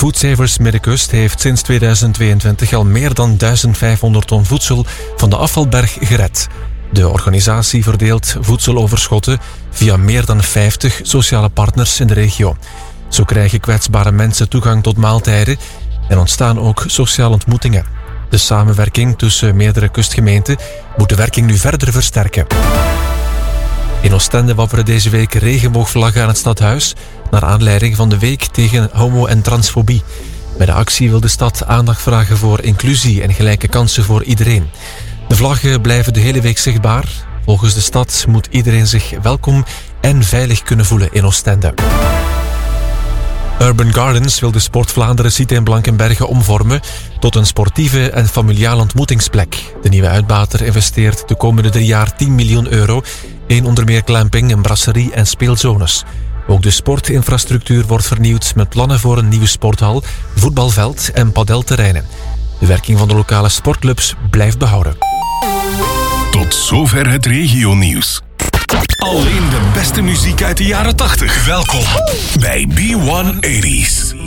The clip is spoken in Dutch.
Foodsavers Middenkust heeft sinds 2022 al meer dan 1500 ton voedsel van de afvalberg gered. De organisatie verdeelt voedseloverschotten via meer dan 50 sociale partners in de regio. Zo krijgen kwetsbare mensen toegang tot maaltijden en ontstaan ook sociale ontmoetingen. De samenwerking tussen meerdere kustgemeenten moet de werking nu verder versterken. In Oostende wapperen deze week regenboogvlaggen aan het stadhuis naar aanleiding van de week tegen homo- en transfobie. Bij de actie wil de stad aandacht vragen voor inclusie en gelijke kansen voor iedereen. De vlaggen blijven de hele week zichtbaar. Volgens de stad moet iedereen zich welkom en veilig kunnen voelen in Oostende. Urban Gardens wil de Sport Vlaanderen site in Blankenberge omvormen tot een sportieve en familiale ontmoetingsplek. De nieuwe uitbater investeert de komende 3 jaar 10 miljoen euro in onder meer glamping, een brasserie en speelzones. Ook de sportinfrastructuur wordt vernieuwd met plannen voor een nieuwe sporthal, voetbalveld en padelterreinen. De werking van de lokale sportclubs blijft behouden. Tot zover het regionieuws. Alleen de beste muziek uit de jaren 80. Welkom bij B180's.